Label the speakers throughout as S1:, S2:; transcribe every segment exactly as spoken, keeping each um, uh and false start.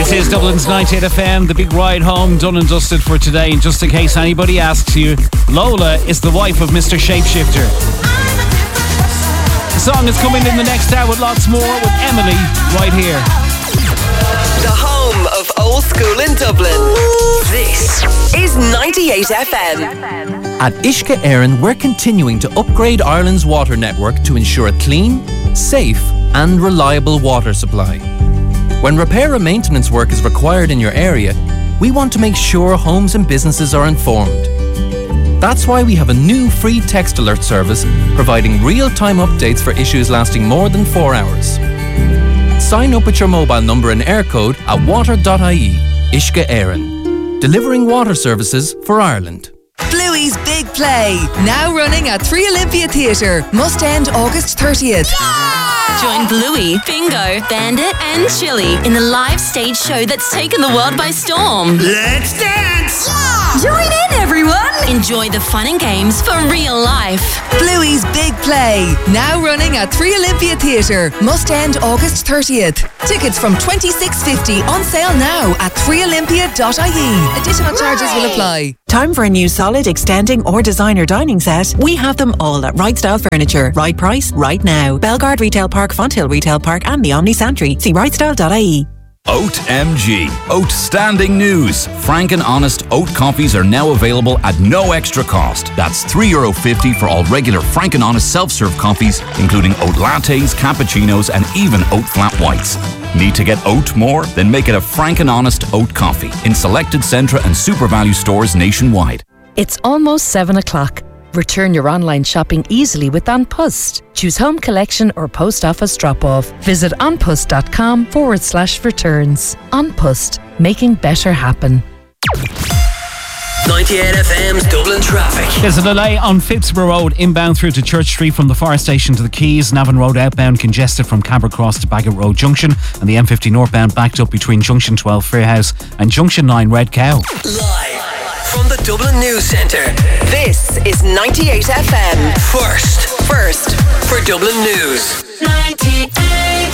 S1: This is Dublin's ninety-eight F M, the big ride home, done and dusted for today. And just in case anybody asks you, Lola is the wife of Mister Shapeshifter. The song is coming in the next hour with lots more with Emily right here.
S2: The home of old school in Dublin. This is ninety-eight F M.
S3: At Uisce Éireann, we're continuing to upgrade Ireland's water network to ensure a clean, safe and reliable water supply. When repair and maintenance work is required in your area, we want to make sure homes and businesses are informed. That's why we have a new free text alert service providing real-time updates for issues lasting more than four hours. Sign up with your mobile number and air code at water dot I E. Uisce Éireann. Delivering water services for Ireland.
S4: Bluey's Big Play, now running at Three Olympia Theatre. Must end August thirtieth.
S5: Join Bluey, Bingo, Bandit and Chili in the live stage show that's taken the world by storm.
S6: Let's dance!
S5: Yeah! Join in, everyone! Enjoy the fun and games for real life.
S4: Bluey's Big Play, now running at Three Olympia Theatre. Must end August thirtieth. Tickets from twenty-six fifty on sale now at three olympia dot I E. Additional charges will apply.
S7: Time for a new solid, extending or designer dining set? We have them all at Right Style Furniture. Right price, right now. Bellegarde Retail Park, Fonthill Retail Park and the Omni Santry. See right style dot I E.
S8: Oat M G. Outstanding news. Frank and Honest oat coffees are now available at no extra cost. That's three euro fifty for all regular Frank and Honest self-serve coffees, including oat lattes, cappuccinos and even oat flat whites. Need to get oat more? Then make it a Frank and Honest oat coffee in selected Centra and Super Value stores nationwide.
S9: It's almost seven o'clock. Return your online shopping easily with An Post. Choose home collection or post office drop-off. Visit onpost.com forward slash returns. An Post, making better happen.
S2: ninety-eight F M's Dublin traffic.
S1: There's a delay on Phibsborough Road inbound through to Church Street from the fire station to the Quays. Navan Road outbound congested from Cabra Cross to Bagot Road Junction, and the M fifty northbound backed up between Junction twelve Fairhouse and Junction nine Red Cow.
S2: Live from the Dublin News Centre, this is ninety-eight F M. First, first for Dublin News.
S10: ninety-eight.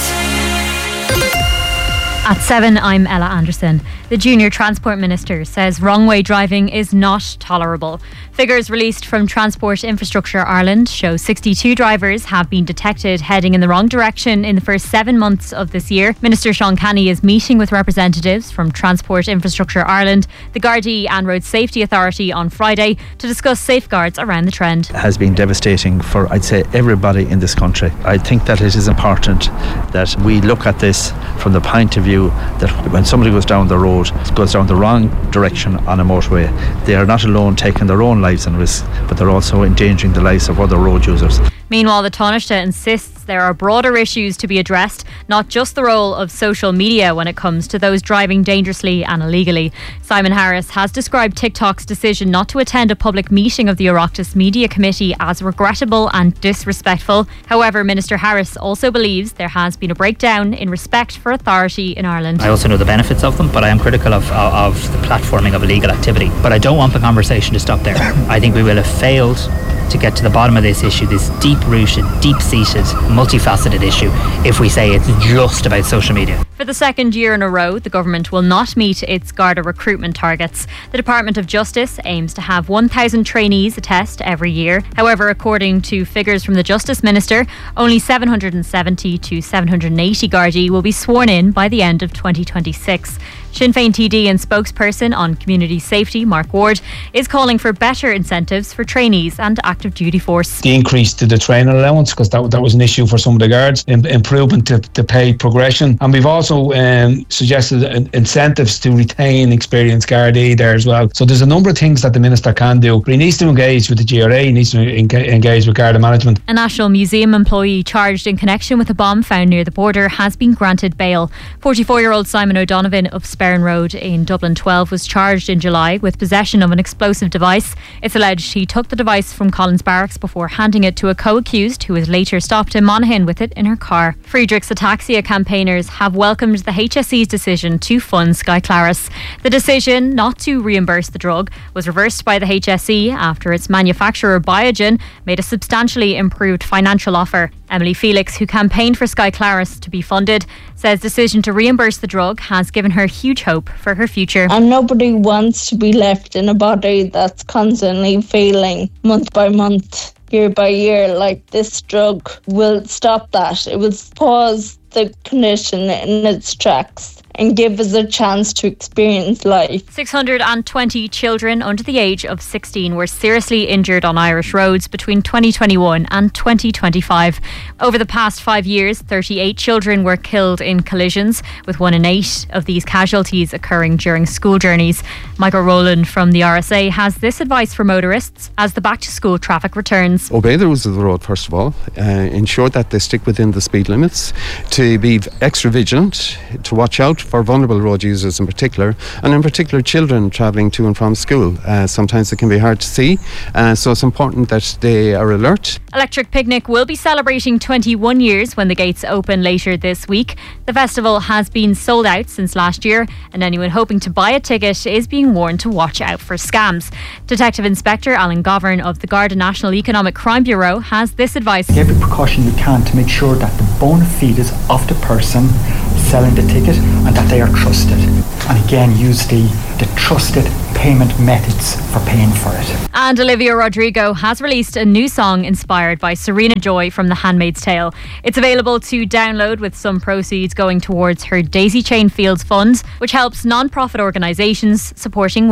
S10: At seven, I'm Ella Anderson. The Junior Transport Minister says wrong-way driving is not tolerable. Figures released from Transport Infrastructure Ireland show sixty-two drivers have been detected heading in the wrong direction in the first seven months of this year. Minister Sean Canny is meeting with representatives from Transport Infrastructure Ireland, the Gardaí and Road Safety Authority on Friday to discuss safeguards around the trend.
S11: It has been devastating for, I'd say, everybody in this country. I think that it is important that we look at this from the point of view that when somebody goes down the road, goes down the wrong direction on a motorway, they are not alone taking their own lives in risk, but they're also endangering the lives of other road users.
S10: Meanwhile, the Taoiseach insists there are broader issues to be addressed, not just the role of social media when it comes to those driving dangerously and illegally. Simon Harris has described TikTok's decision not to attend a public meeting of the Oireachtas Media Committee as regrettable and disrespectful. However, Minister Harris also believes there has been a breakdown in respect for authority in Ireland.
S12: I also know the benefits of them, but I am critical of, of, of the platforming of illegal activity. But I don't want the conversation to stop there. I think we will have failed to get to the bottom of this issue, this deep-rooted, deep-seated, multifaceted issue, if we say it's just about social media.
S10: For the second year in a row, the government will not meet its Garda recruitment targets. The Department of Justice aims to have one thousand trainees attest every year. However, according to figures from the Justice Minister, only seven hundred seventy to seven hundred eighty Gardaí will be sworn in by the end of twenty twenty-six. Sinn Féin T D and spokesperson on community safety, Mark Ward, is calling for better incentives for trainees and active duty force.
S13: The increase to the training allowance, because that, that was an issue for some of the guards, in, improvement to, to pay progression, and we've also um, suggested incentives to retain experienced Gardaí there as well. So there's a number of things that the Minister can do, but he needs to engage with the G R A, he needs to engage with Garda management.
S10: A National Museum employee charged in connection with a bomb found near the border has been granted bail. forty-four-year-old Simon O'Donovan of Sperrin Road in Dublin twelve was charged in July with possession of an explosive device. It's alleged he took the device from Collins Barracks before handing it to a co-accused who was later stopped in Monaghan with it in her car. Friedrich's Ataxia campaigners have welcomed the H S E's decision to fund Skyclarys. The decision not to reimburse the drug was reversed by the H S E after its manufacturer Biogen made a substantially improved financial offer. Emily Felix, who campaigned for Skyclarys to be funded, says decision to reimburse the drug has given her huge hope for her future.
S6: And nobody wants to be left in a body that's constantly failing month by month, year by year. Like, this drug will stop that. It will pause the condition in its tracks and give us a chance to experience life.
S10: six hundred twenty children under the age of sixteen were seriously injured on Irish roads between twenty twenty-one and twenty twenty-five. Over the past five years, thirty-eight children were killed in collisions, with one in eight of these casualties occurring during school journeys. Michael Rowland from the R S A has this advice for motorists as the back-to-school traffic returns.
S14: Obey the rules of the road, first of all. Uh, ensure that they stick within the speed limits. To be extra vigilant, to watch out for vulnerable road users in particular, and in particular children travelling to and from school. Uh, sometimes it can be hard to see, uh, so it's important that they are alert.
S10: Electric Picnic will be celebrating twenty-one years when the gates open later this week. The festival has been sold out since last year, and anyone hoping to buy a ticket is being warned to watch out for scams. Detective Inspector Alan Govern of the Garda National Economic Crime Bureau has this advice.
S15: Take every precaution you can to make sure that the bona fides of the person selling the ticket and that they are trusted. And again, use the, the trusted payment methods for paying for it.
S10: And Olivia Rodrigo has released a new song inspired by Serena Joy from The Handmaid's Tale. It's available to download, with some proceeds going towards her Daisy Chain Fields Fund, which helps non-profit organisations supporting